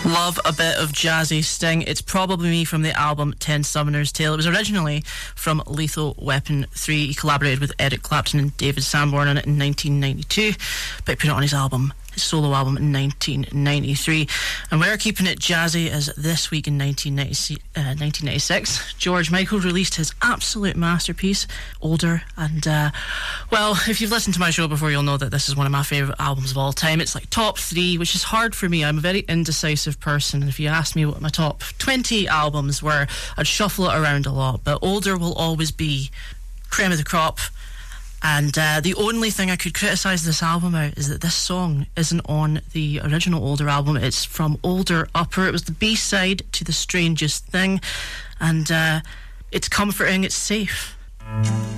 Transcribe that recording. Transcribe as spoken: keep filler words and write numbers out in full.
Love a bit of jazzy sting. It's Probably Me from the album Ten Summoner's Tale. It was originally from Lethal Weapon three. He collaborated with Eric Clapton and David Sanborn on it in nineteen ninety-two, but he put it on his album, his solo album, in nineteen ninety-three. And we're keeping it jazzy as this week in nineteen ninety-six, George Michael released his absolute masterpiece, Older. And, uh, well, if you've listened to my show before, you'll know that this is one of my favourite albums of all time. It's like top three, which is hard for me. I'm a very indecisive person, and if you asked me what my top twenty albums were, I'd shuffle it around a lot, but Older will always be cream of the crop. And uh, the only thing I could criticise this album out is that this song isn't on the original Older album. It's from Older Upper. It was the B-side to The Strangest Thing, and uh, it's comforting, it's safe.